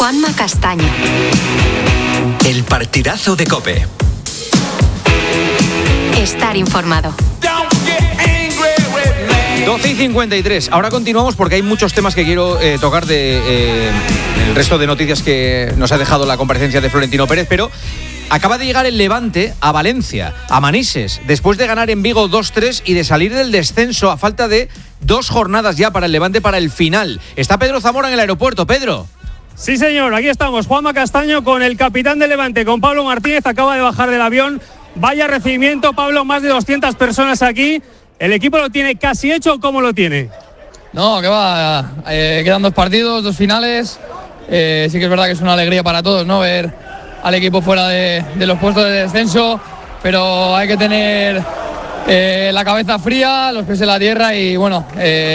Juanma Castaño. El partidazo de COPE. Estar informado. 12:53. Ahora continuamos porque hay muchos temas que quiero tocar de el resto de noticias que nos ha dejado la comparecencia de Florentino Pérez, pero acaba de llegar el Levante a Valencia, a Manises, después de ganar en Vigo 2-3 y de salir del descenso a falta de 2 jornadas ya para el Levante para el final. Está Pedro Zamora en el aeropuerto. Pedro. Sí, señor, aquí estamos. Juanma Castaño con el capitán del Levante, con Pablo Martínez, acaba de bajar del avión. Vaya recibimiento, Pablo, más de 200 personas aquí. ¿El equipo lo tiene casi hecho o cómo lo tiene? No, que va, quedan 2 partidos, 2 finales. Sí que es verdad que es una alegría para todos, ¿no? Ver al equipo fuera de los puestos de descenso, pero hay que tener la cabeza fría, los pies en la tierra y bueno,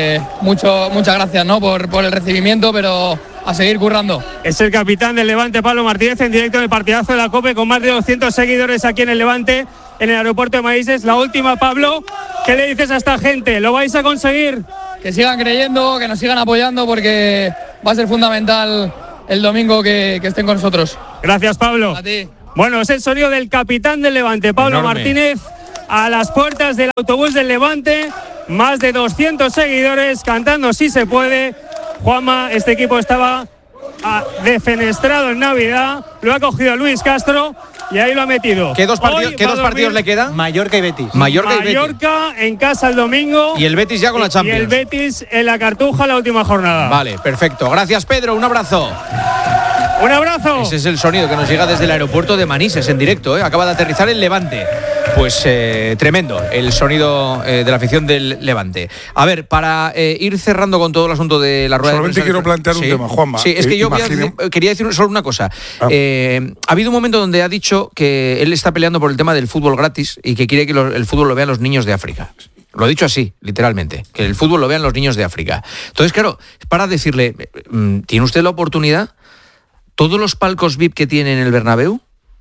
muchas gracias, ¿no? por el recibimiento, pero a seguir currando. Es el capitán del Levante, Pablo Martínez, en directo en el partidazo de la COPE, con más de 200 seguidores aquí en el Levante, en el aeropuerto de Manises. La última, Pablo, ¿qué le dices a esta gente? ¿Lo vais a conseguir? Que sigan creyendo, que nos sigan apoyando, porque va a ser fundamental el domingo que estén con nosotros. Gracias, Pablo. A ti. Bueno, es el sonido del capitán del Levante, Pablo Martínez, a las puertas del autobús del Levante. Más de 200 seguidores cantando "Sí se puede". Juanma, este equipo estaba defenestrado en Navidad, lo ha cogido Luis Castro y ahí lo ha metido. ¿Qué dos partidos le quedan? Mallorca y Betis. Mallorca en casa el domingo. Y el Betis ya con la Champions. Y el Betis en la Cartuja la última jornada. Vale, perfecto. Gracias, Pedro. Un abrazo. ¡Un abrazo! Ese es el sonido que nos llega desde el aeropuerto de Manises en directo, ¿eh? Acaba de aterrizar el Levante. Pues tremendo el sonido de la afición del Levante. A ver, para ir cerrando con todo el asunto de la rueda de prensa. Solamente quiero plantear un tema, Juanma. Sí, es que yo quería decir solo una cosa. Ha habido un momento donde ha dicho que él está peleando por el tema del fútbol gratis y que quiere que el fútbol lo vean los niños de África. Lo ha dicho así, literalmente, que el fútbol lo vean los niños de África. Entonces, claro, para decirle, ¿tiene usted la oportunidad? Todos los palcos VIP que tiene en el Bernabéu,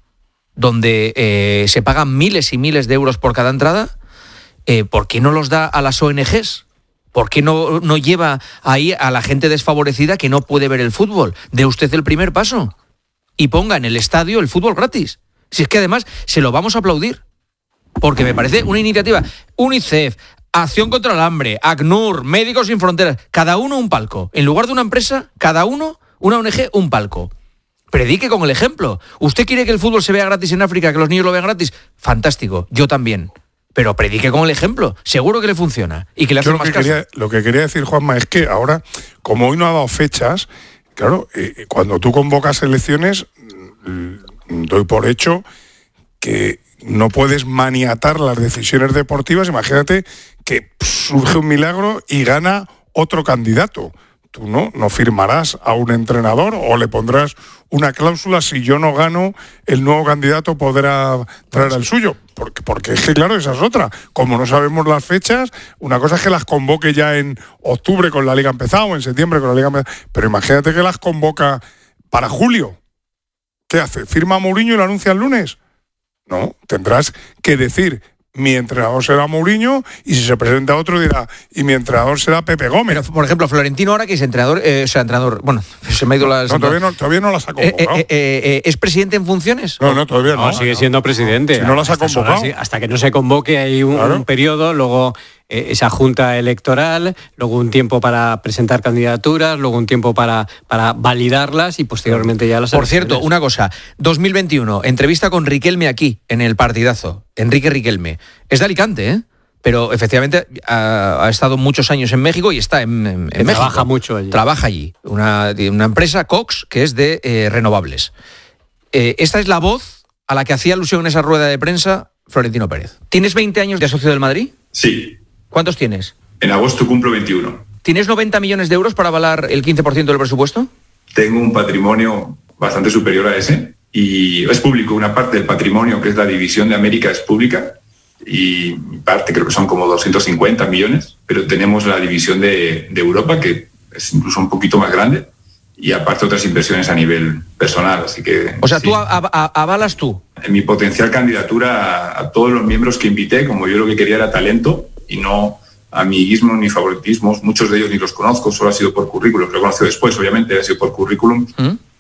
donde se pagan miles y miles de euros por cada entrada, ¿por qué no los da a las ONGs? ¿Por qué no lleva ahí a la gente desfavorecida que no puede ver el fútbol? Dé usted el primer paso y ponga en el estadio el fútbol gratis. Si es que además se lo vamos a aplaudir, porque me parece una iniciativa. UNICEF, Acción contra el Hambre, ACNUR, Médicos Sin Fronteras, cada uno un palco. En lugar de una empresa, cada uno, una ONG, un palco. Predique con el ejemplo. ¿Usted quiere que el fútbol se vea gratis en África, que los niños lo vean gratis? Fantástico, yo también. Pero predique con el ejemplo. Seguro que le funciona y que le hace más caso. Lo que quería decir, Juanma, es que ahora, como hoy no ha dado fechas, claro, cuando tú convocas elecciones, doy por hecho que no puedes maniatar las decisiones deportivas. Imagínate que surge un milagro y gana otro candidato. Tú no firmarás a un entrenador o le pondrás una cláusula: si yo no gano, el nuevo candidato podrá traer al suyo. Porque es que, claro, esa es otra. Como no sabemos las fechas, una cosa es que las convoque ya en octubre con la Liga empezada o en septiembre con la Liga empezada. Pero imagínate que las convoca para julio. ¿Qué hace? ¿Firma a Mourinho y lo anuncia el lunes? No, tendrás que decir: mi entrenador será Mourinho, y si se presenta otro dirá: y mi entrenador será Pepe Gómez. Pero, por ejemplo, Florentino ahora, que es entrenador, bueno, se me ha ido la... No, todavía no las ha convocado. ¿Es presidente en funciones? No, todavía no. Sigue siendo presidente. Si no las ha convocado. Hasta que no se convoque hay un periodo, luego esa junta electoral, luego un tiempo para presentar candidaturas, luego un tiempo para validarlas y posteriormente ya las elecciones. Por cierto, una cosa, 2021, entrevista con Riquelme aquí, en el partidazo. Enrique Riquelme. Es de Alicante, ¿eh? Pero efectivamente ha estado muchos años en México y está en México. Trabaja mucho allí. Trabaja allí. Una empresa, Cox, que es de renovables. Esta es la voz a la que hacía alusión en esa rueda de prensa Florentino Pérez. ¿Tienes 20 años de socio del Madrid? Sí. ¿Cuántos tienes? En agosto cumplo 21. ¿Tienes 90 millones de euros para avalar el 15% del presupuesto? Tengo un patrimonio bastante superior a ese y es público. Una parte del patrimonio, que es la división de América, es pública y mi parte creo que son como 250 millones, pero tenemos la división de Europa, que es incluso un poquito más grande, y aparte otras inversiones a nivel personal, así que... O sea, sí. ¿Tú avalas tú? En mi potencial candidatura a todos los miembros que invité, como yo lo que quería era talento y no amiguismo ni favoritismos, muchos de ellos ni los conozco, solo ha sido por currículum, lo he conocido después, obviamente, ha sido por currículum.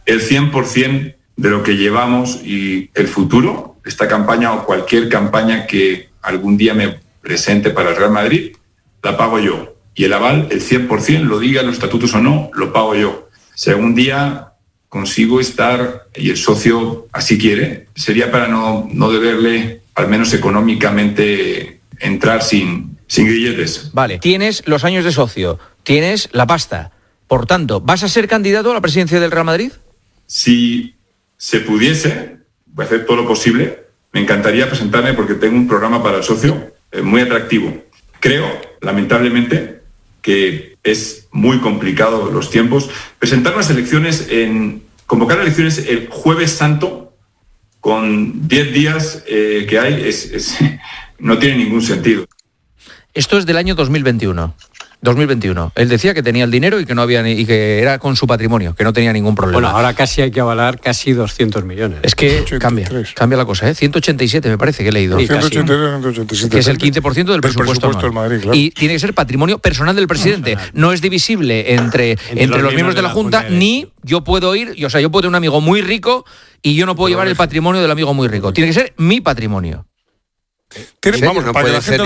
el 100% de lo que llevamos y el futuro, esta campaña o cualquier campaña que algún día me presente para el Real Madrid, la pago yo. Y el aval, el 100%, lo digan los estatutos o no, lo pago yo. Si algún día consigo estar, y el socio así quiere, sería para no deberle, al menos económicamente, entrar sin grilletes. Vale, tienes los años de socio, tienes la pasta. Por tanto, ¿vas a ser candidato a la presidencia del Real Madrid? Si se pudiese, voy a hacer todo lo posible, me encantaría presentarme porque tengo un programa para el socio muy atractivo. Creo, lamentablemente, que es muy complicado los tiempos. Presentar unas elecciones, convocar elecciones el Jueves Santo, con 10 días que hay, no tiene ningún sentido. Esto es del año 2021. Él decía que tenía el dinero y que no había y que era con su patrimonio, que no tenía ningún problema. Bueno, ahora casi hay que avalar casi 200 millones. Es que cambia la cosa, 187 me parece que he leído. Sí, 187, que es el 15% del presupuesto del Madrid, claro. Y tiene que ser patrimonio personal del presidente. No es divisible entre los miembros de la Junta, ni yo puedo ir, yo puedo tener un amigo muy rico y yo no puedo llevar el patrimonio del amigo muy rico. Tiene que ser mi patrimonio. Vamos, para que la gente